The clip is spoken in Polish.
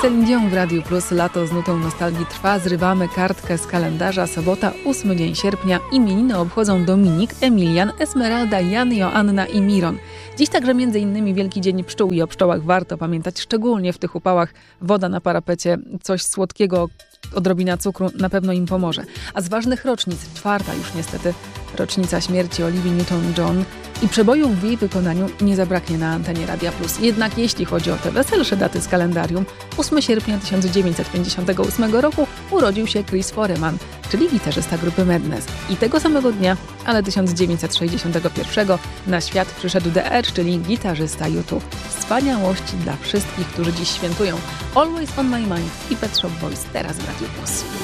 Celine Dion w Radiu Plus. Lato z nutą nostalgii trwa. Zrywamy kartkę z kalendarza. Sobota, 8 dzień sierpnia. Imieniny obchodzą Dominik, Emilian, Esmeralda, Jan, Joanna i Miron. Dziś także m.in. Wielki Dzień Pszczół i o pszczołach warto pamiętać, szczególnie w tych upałach. Woda na parapecie, coś słodkiego, odrobina cukru na pewno im pomoże. A z ważnych rocznic, 4. już niestety rocznica śmierci Olivii Newton-John i przebojów w jej wykonaniu nie zabraknie na antenie Radia Plus. Jednak jeśli chodzi o te weselsze daty z kalendarium, 8 sierpnia 1958 roku urodził się Chris Foreman, czyli gitarzysta grupy Madness. I tego samego dnia, ale 1961 na świat przyszedł The Edge, czyli gitarzysta U2. Wspaniałości dla wszystkich, którzy dziś świętują. Always on my mind i Pet Shop Boys teraz w Radiu Plus.